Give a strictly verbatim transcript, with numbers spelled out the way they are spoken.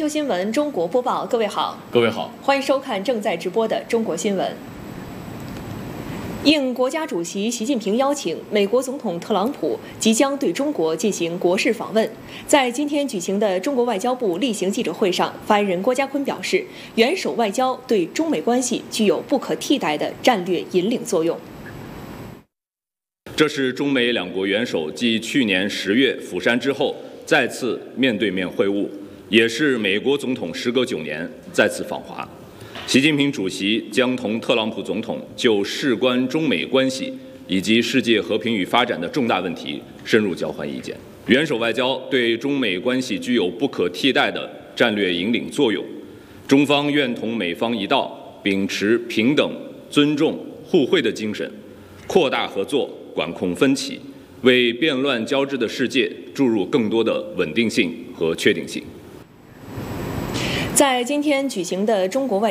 新闻中国播报，各位好， 各位好， 欢迎收看正在直播的中国新闻。应国家主席习近平邀请，美国总统特朗普即将对中国进行国事访问。在今天举行的中国外交部例行记者会上，发言人郭家坤表示，元首外交对中美关系具有不可替代的战略引领作用。 这是中美两国元首继去年十月釜山之后再次面对面会晤，也是美国总统时隔九年再次访华。习近平主席将同特朗普总统就事关中美关系以及世界和平与发展的重大问题深入交换意见。元首外交对中美关系具有不可替代的战略引领作用，中方愿同美方一道，秉持平等、尊重、互惠的精神，扩大合作，管控分歧，为变乱交织的世界注入更多的稳定性和确定性。 在今天举行的中国外